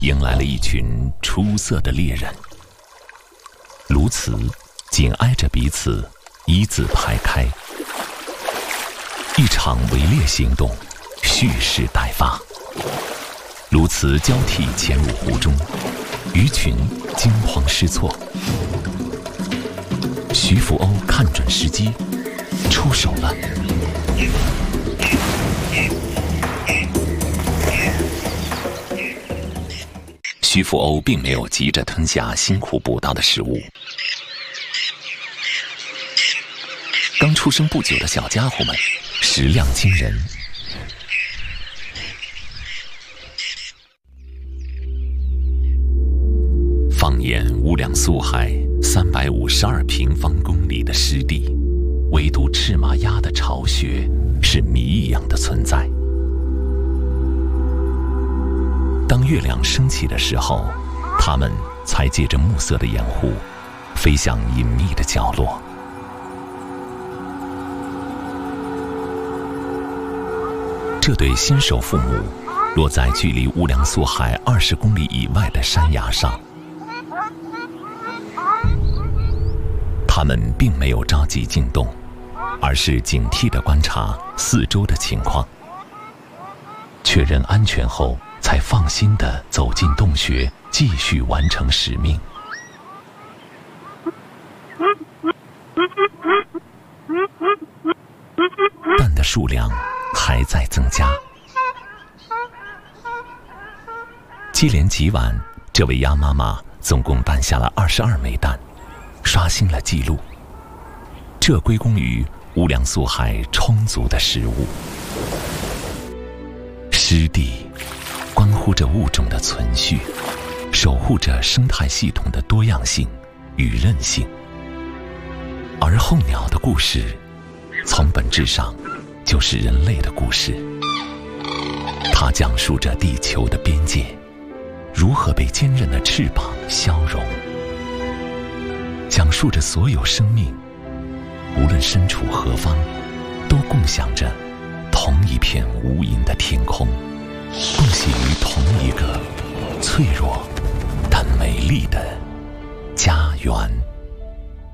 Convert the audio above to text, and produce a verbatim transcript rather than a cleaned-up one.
迎来了一群出色的猎人。鸬鹚紧挨着彼此，一字排开。一场围猎行动蓄势待发。鸬鹚交替潜入湖中，鱼群惊慌失措。徐福欧看准时机，出手了。徐福欧并没有急着吞下辛苦捕到的食物。刚出生不久的小家伙们食量惊人。放眼乌梁素海三百五十二平方公里的湿地，唯独赤麻鸭的巢穴是谜一样的存在。当月亮升起的时候，它们才借着暮色的掩护，飞向隐秘的角落。这对新手父母落在距离乌梁素海二十公里以外的山崖上，他们并没有着急进洞，而是警惕地观察四周的情况，确认安全后，才放心地走进洞穴，继续完成使命。蛋的数量还在增加。接连几晚，这位鸭妈妈总共诞下了二十二枚蛋，刷新了纪录。这归功于乌梁素海充足的食物。湿地关乎着物种的存续，守护着生态系统的多样性与韧性。而候鸟的故事，从本质上就是人类的故事。它讲述着地球的边界如何被坚韧的翅膀消融，讲述着所有生命无论身处何方，都共享着同一片无垠的天空，共栖于同一个脆弱但美丽的家园。